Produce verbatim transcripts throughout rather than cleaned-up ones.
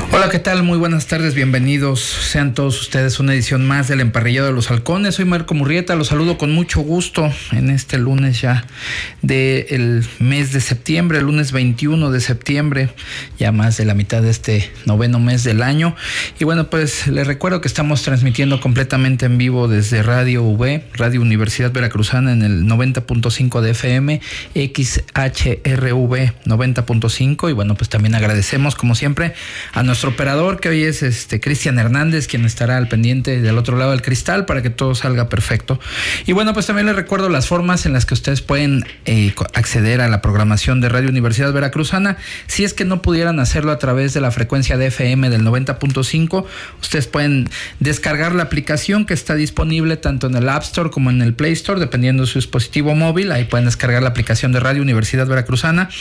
Hola, ¿qué tal? Muy buenas tardes, bienvenidos sean todos ustedes a una edición más del Emparrillado de los Halcones. Soy Marco Murrieta, los saludo con mucho gusto en este lunes ya del mes de septiembre, el lunes veintiuno de septiembre, ya más de la mitad de este noveno mes del año. Y bueno, pues les recuerdo que estamos transmitiendo completamente en vivo desde Radio V, Radio Universidad Veracruzana, en el noventa punto cinco de F M, X H R V noventa punto cinco. Y bueno, pues también agradecemos como siempre a nuestro operador, que hoy es este Cristian Hernández, quien estará al pendiente del otro lado del cristal para que todo salga perfecto. Y bueno, pues también les recuerdo las formas en las que ustedes pueden eh, acceder a la programación de Radio Universidad Veracruzana. Si es que no pudieran hacerlo a través de la frecuencia de F M del noventa punto cinco, ustedes pueden descargar la aplicación que está disponible tanto en el App Store como en el Play Store, dependiendo de su dispositivo móvil. Ahí pueden descargar la aplicación de Radio Universidad Veracruzana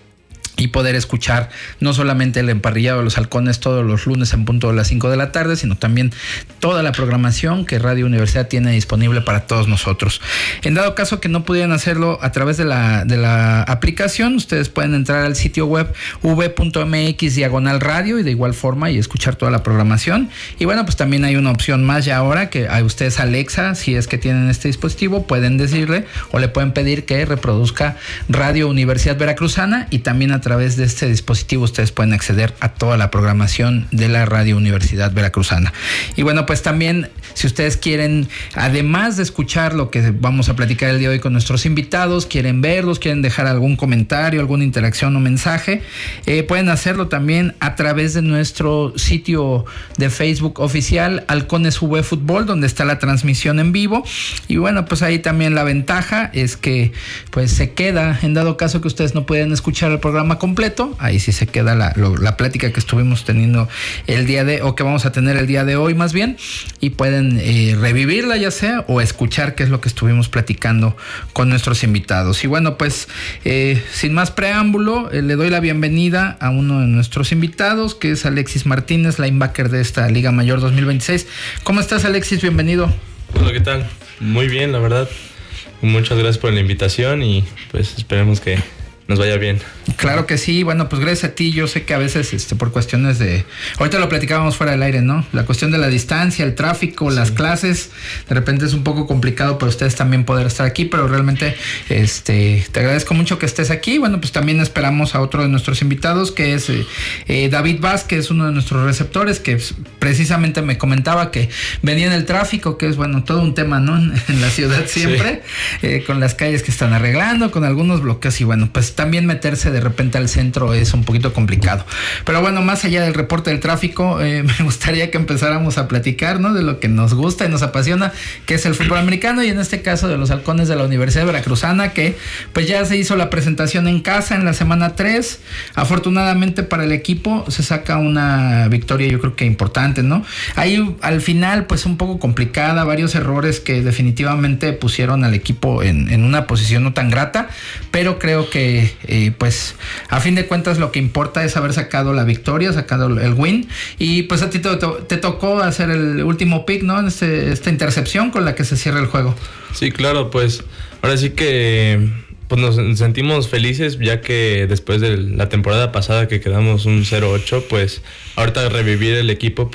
y poder escuchar no solamente el Emparrillado de los Halcones todos los lunes en punto de las cinco de la tarde, sino también toda la programación que Radio Universidad tiene disponible para todos nosotros. En dado caso que no pudieran hacerlo a través de la, de la aplicación, ustedes pueden entrar al sitio web v punto m x diagonal radio y de igual forma y escuchar toda la programación. Y bueno, pues también hay una opción más ya ahora, que a ustedes Alexa, si es que tienen este dispositivo, pueden decirle o le pueden pedir que reproduzca Radio Universidad Veracruzana, y también a A través de este dispositivo ustedes pueden acceder a toda la programación de la Radio Universidad Veracruzana. Y bueno, pues también, si ustedes quieren, además de escuchar lo que vamos a platicar el día de hoy con nuestros invitados, quieren verlos, quieren dejar algún comentario, alguna interacción o mensaje, eh, pueden hacerlo también a través de nuestro sitio de Facebook oficial, Halcones V Fútbol, donde está la transmisión en vivo. Y bueno, pues ahí también la ventaja es que pues se queda, en dado caso que ustedes no puedan escuchar el programa completo, ahí sí se queda la, lo, la plática que estuvimos teniendo el día de, o que vamos a tener el día de hoy más bien, y pueden eh, revivirla ya sea, o escuchar qué es lo que estuvimos platicando con nuestros invitados. Y bueno, pues eh, sin más preámbulo, eh, le doy la bienvenida a uno de nuestros invitados, que es Alexis Martínez, linebacker de esta Liga Mayor dos mil veintiséis. ¿Cómo estás, Alexis? Bienvenido. Hola, ¿qué tal? Muy bien, la verdad. Muchas gracias por la invitación y pues esperemos que nos vaya bien. Claro que sí. Bueno, pues gracias a ti. Yo sé que a veces este, por cuestiones de... Ahorita lo platicábamos fuera del aire, ¿no? La cuestión de la distancia, el tráfico, sí, las clases, de repente es un poco complicado para ustedes también poder estar aquí, pero realmente este, te agradezco mucho que estés aquí. Bueno, pues también esperamos a otro de nuestros invitados, que es eh, David Vázquez, uno de nuestros receptores, que precisamente me comentaba que venía en el tráfico, que es, bueno, todo un tema, ¿no? En, en la ciudad siempre, sí. eh, con las calles que están arreglando, con algunos bloqueos, y bueno, pues también meterse de repente al centro es un poquito complicado. Pero bueno, más allá del reporte del tráfico, eh, me gustaría que empezáramos a platicar, ¿no?, de lo que nos gusta y nos apasiona, que es el fútbol americano, y en este caso de los Halcones de la Universidad Veracruzana, que pues ya se hizo la presentación en casa en la semana tres. Afortunadamente para el equipo se saca una victoria, yo creo que importante, ¿no? Ahí al final pues un poco complicada, varios errores que definitivamente pusieron al equipo en, en una posición no tan grata, pero creo que eh, pues a fin de cuentas lo que importa es haber sacado la victoria, sacado el win. Y pues a ti te, te tocó hacer el último pick, ¿no? En este, esta intercepción con la que se cierra el juego. Sí, claro, pues ahora sí que pues nos sentimos felices, ya que después de la temporada pasada que quedamos un cero ocho, pues ahorita revivir el equipo